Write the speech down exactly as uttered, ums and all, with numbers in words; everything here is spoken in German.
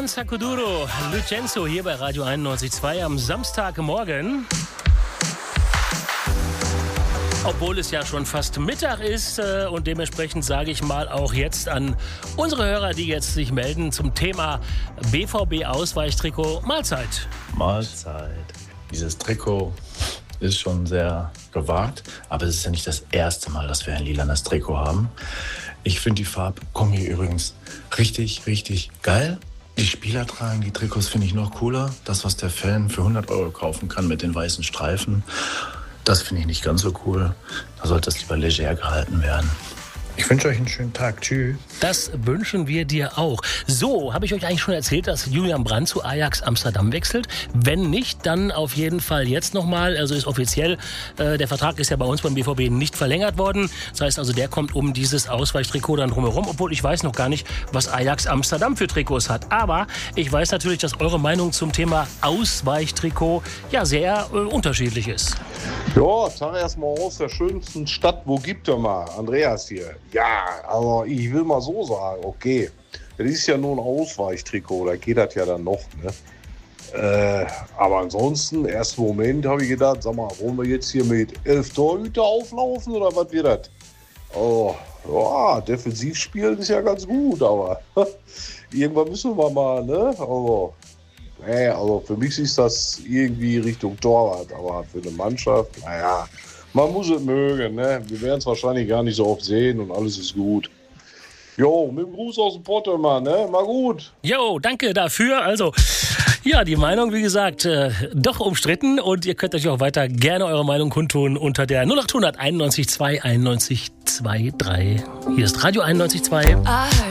Danza Kuduro, Lucenzo hier bei Radio einundneunzig Komma zwei am Samstagmorgen. Obwohl es ja schon fast Mittag ist äh, und dementsprechend sage ich mal auch jetzt an unsere Hörer, die jetzt sich melden zum Thema B V B-Ausweichtrikot, Mahlzeit. Mahlzeit. Dieses Trikot ist schon sehr gewagt, aber es ist ja nicht das erste Mal, dass wir ein lilanes Trikot haben. Ich finde die Farbkombi übrigens richtig, richtig geil. Die Spieler tragen die Trikots, finde ich noch cooler. Das, was der Fan für hundert Euro kaufen kann mit den weißen Streifen, das finde ich nicht ganz so cool. Da sollte das lieber leger gehalten werden. Ich wünsche euch einen schönen Tag. Tschüss. Das wünschen wir dir auch. So, habe ich euch eigentlich schon erzählt, dass Julian Brandt zu Ajax Amsterdam wechselt? Wenn nicht, dann auf jeden Fall jetzt nochmal. Also ist offiziell, äh, der Vertrag ist ja bei uns beim B V B nicht verlängert worden. Das heißt also, der kommt um dieses Ausweichtrikot dann drumherum. Obwohl ich weiß noch gar nicht, was Ajax Amsterdam für Trikots hat. Aber ich weiß natürlich, dass eure Meinung zum Thema Ausweichtrikot ja sehr äh, unterschiedlich ist. Ja, sag erst mal aus der schönsten Stadt, wo gibt er mal? Andreas hier. Ja, aber ich will mal so sagen, okay, das ist ja nur ein Ausweichtrikot, da geht das ja dann noch, ne? Äh, aber ansonsten, ersten Moment habe ich gedacht, sag mal, wollen wir jetzt hier mit elf Torhüter auflaufen oder was wird das? Oh, ja, defensiv spielen ist ja ganz gut, aber irgendwann müssen wir mal, ne? Also, nee, also für mich ist das irgendwie Richtung Torwart, aber für eine Mannschaft, naja, man muss es mögen, ne? Wir werden es wahrscheinlich gar nicht so oft sehen und alles ist gut. Jo, mit dem Gruß aus dem Pottermann, ne? Mal gut. Jo, danke dafür. Also, ja, die Meinung, wie gesagt, äh, doch umstritten und ihr könnt euch auch weiter gerne eure Meinung kundtun unter der null acht hundert einundneunzig zwei einundneunzig zwei drei. Hier ist Radio einundneunzig Komma zwei.